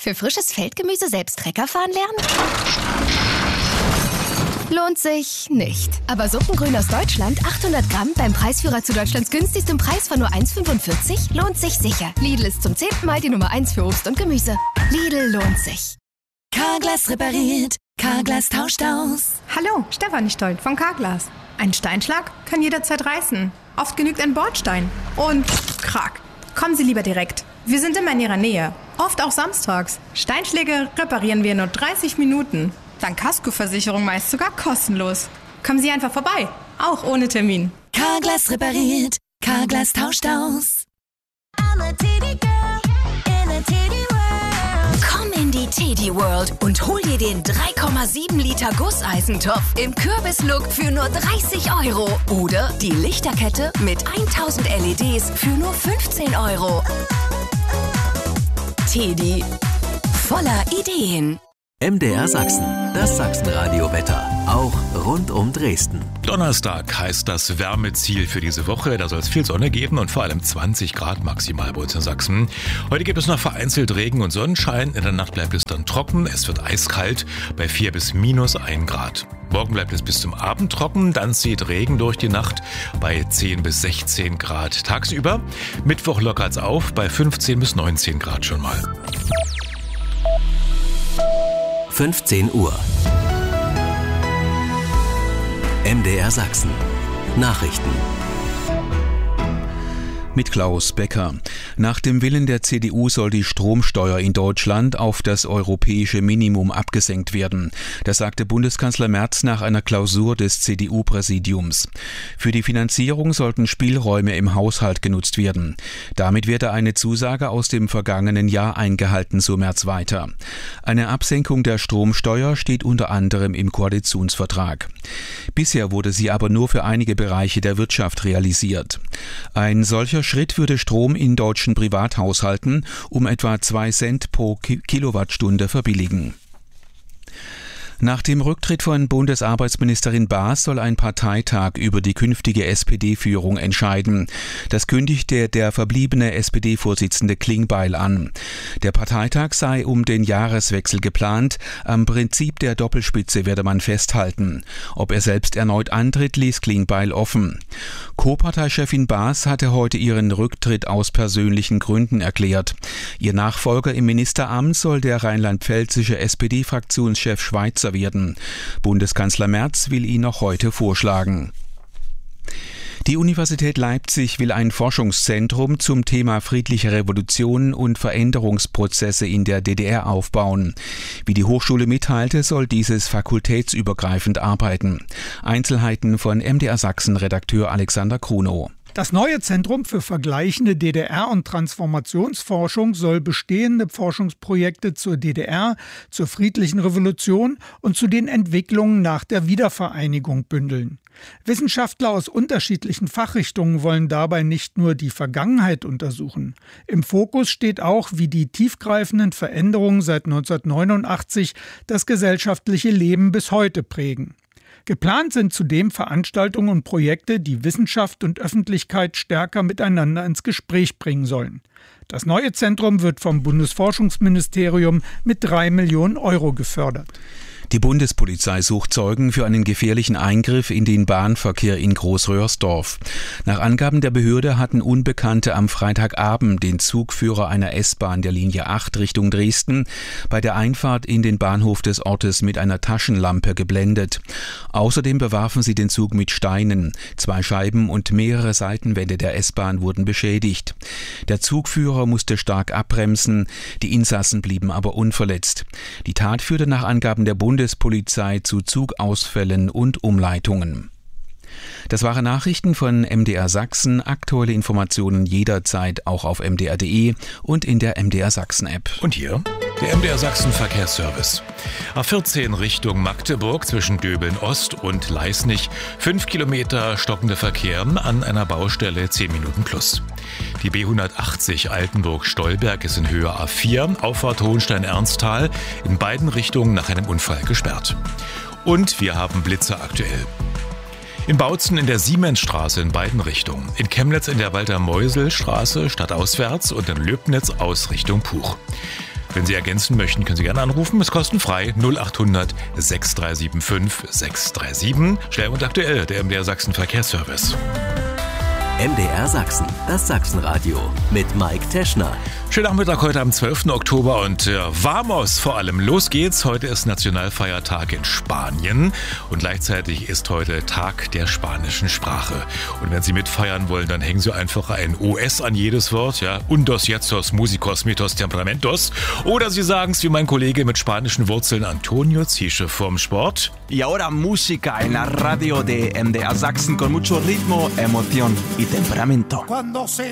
Für frisches Feldgemüse selbst Trecker fahren lernen? Lohnt sich nicht. Aber Suppengrün aus Deutschland, 800 Gramm, beim Preisführer zu Deutschlands günstigstem Preis von nur 1,45, lohnt sich sicher. Lidl ist zum 10. Mal die Nummer 1 für Obst und Gemüse. Lidl lohnt sich. Carglass repariert, Carglass tauscht aus. Hallo, Stefanie Stolt von Carglass. Ein Steinschlag kann jederzeit reißen. Oft genügt ein Bordstein. Und krack. Kommen Sie lieber direkt. Wir sind immer in Ihrer Nähe. Oft auch samstags. Steinschläge reparieren wir in nur 30 Minuten. Dank Kaskoversicherung meist sogar kostenlos. Kommen Sie einfach vorbei. Auch ohne Termin. Carglass repariert, Carglass tauscht aus. Komm in die Teddy World und hol dir den 3,7 Liter Gusseisentopf im Kürbislook für nur 30 Euro. Oder die Lichterkette mit 1000 LEDs für nur 15 Euro. Teddy. Voller Ideen. MDR Sachsen, das Sachsenradio-Wetter, auch rund um Dresden. Donnerstag heißt das Wärmeziel für diese Woche. Da soll es viel Sonne geben und vor allem 20 Grad maximal bei uns in Sachsen. Heute gibt es noch vereinzelt Regen und Sonnenschein. In der Nacht bleibt es dann trocken. Es wird eiskalt bei 4 bis minus 1 Grad. Morgen bleibt es bis zum Abend trocken. Dann zieht Regen durch die Nacht bei 10 bis 16 Grad tagsüber. Mittwoch lockert's auf bei 15 bis 19 Grad schon mal. 15 Uhr. MDR Sachsen. Nachrichten. Mit Klaus Becker. Nach dem Willen der CDU soll die Stromsteuer in Deutschland auf das europäische Minimum abgesenkt werden. Das sagte Bundeskanzler Merz nach einer Klausur des CDU-Präsidiums. Für die Finanzierung sollten Spielräume im Haushalt genutzt werden. Damit werde eine Zusage aus dem vergangenen Jahr eingehalten, so Merz weiter. Eine Absenkung der Stromsteuer steht unter anderem im Koalitionsvertrag. Bisher wurde sie aber nur für einige Bereiche der Wirtschaft realisiert. Ein solcher Schritt würde Strom in deutschen Privathaushalten um etwa 2 Cent pro Kilowattstunde verbilligen. Nach dem Rücktritt von Bundesarbeitsministerin Baas soll ein Parteitag über die künftige SPD-Führung entscheiden. Das kündigte der verbliebene SPD-Vorsitzende Klingbeil an. Der Parteitag sei um den Jahreswechsel geplant. Am Prinzip der Doppelspitze werde man festhalten. Ob er selbst erneut antritt, ließ Klingbeil offen. Co-Parteichefin Baas hatte heute ihren Rücktritt aus persönlichen Gründen erklärt. Ihr Nachfolger im Ministeramt soll der rheinland-pfälzische SPD-Fraktionschef Schweizer werden. Bundeskanzler Merz will ihn noch heute vorschlagen. Die Universität Leipzig will ein Forschungszentrum zum Thema friedliche Revolution und Veränderungsprozesse in der DDR aufbauen. Wie die Hochschule mitteilte, soll dieses fakultätsübergreifend arbeiten. Einzelheiten von MDR Sachsen-Redakteur Alexander Krunow. Das neue Zentrum für vergleichende DDR- und Transformationsforschung soll bestehende Forschungsprojekte zur DDR, zur friedlichen Revolution und zu den Entwicklungen nach der Wiedervereinigung bündeln. Wissenschaftler aus unterschiedlichen Fachrichtungen wollen dabei nicht nur die Vergangenheit untersuchen. Im Fokus steht auch, wie die tiefgreifenden Veränderungen seit 1989 das gesellschaftliche Leben bis heute prägen. Geplant sind zudem Veranstaltungen und Projekte, die Wissenschaft und Öffentlichkeit stärker miteinander ins Gespräch bringen sollen. Das neue Zentrum wird vom Bundesforschungsministerium mit 3 Millionen Euro gefördert. Die Bundespolizei sucht Zeugen für einen gefährlichen Eingriff in den Bahnverkehr in Großröhrsdorf. Nach Angaben der Behörde hatten Unbekannte am Freitagabend den Zugführer einer S-Bahn der Linie 8 Richtung Dresden bei der Einfahrt in den Bahnhof des Ortes mit einer Taschenlampe geblendet. Außerdem bewarfen sie den Zug mit Steinen. 2 Scheiben und mehrere Seitenwände der S-Bahn wurden beschädigt. Der Zugführer musste stark abbremsen, die Insassen blieben aber unverletzt. Die Tat führte nach Angaben der Bundespolizei zu Zugausfällen und Umleitungen. Das waren Nachrichten von MDR Sachsen. Aktuelle Informationen jederzeit auch auf mdr.de und in der MDR Sachsen App. Und hier der MDR Sachsen Verkehrsservice. A14 Richtung Magdeburg zwischen Döbeln Ost und Leisnig. 5 Kilometer stockender Verkehr an einer Baustelle, 10 Minuten plus. Die B180 Altenburg-Stolberg ist in Höhe A4, Auffahrt Hohenstein-Ernsthal, in beiden Richtungen nach einem Unfall gesperrt. Und wir haben Blitzer aktuell. In Bautzen in der Siemensstraße in beiden Richtungen. In Chemnitz in der Walter-Meusel-Straße stadtauswärts und in Löbnitz aus Richtung Puch. Wenn Sie ergänzen möchten, können Sie gerne anrufen. Ist kostenfrei 0800 6375 637. Schnell und aktuell, der MDR Sachsen Verkehrsservice. MDR Sachsen, das Sachsenradio mit Mike Teschner. Schönen Nachmittag heute am 12. Oktober und Vamos vor allem. Los geht's. Heute ist Nationalfeiertag in Spanien und gleichzeitig ist heute Tag der spanischen Sprache. Und wenn Sie mitfeiern wollen, dann hängen Sie einfach ein OS an jedes Wort. Ja, Undos, Yetzos, Musicos, Mitos, Temperamentos. Oder Sie sagen es wie mein Kollege mit spanischen Wurzeln Antonio Zische vom Sport. Y ahora música en la radio de MDR Sachsen con mucho ritmo, emoción y temperamento. Cuando se